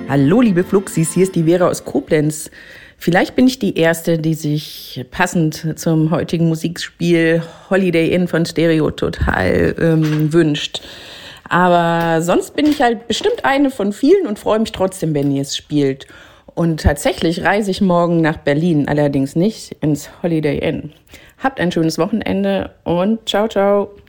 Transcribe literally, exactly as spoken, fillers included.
Hallo liebe Fluxis, hier ist die Vera aus Koblenz. Vielleicht bin ich die Erste, die sich passend zum heutigen Musikspiel Holiday Inn von Stereo Total ähm, wünscht. Aber sonst bin ich halt bestimmt eine von vielen und freue mich trotzdem, wenn ihr es spielt. Und tatsächlich reise ich morgen nach Berlin, allerdings nicht ins Holiday Inn. Habt ein schönes Wochenende und ciao, ciao.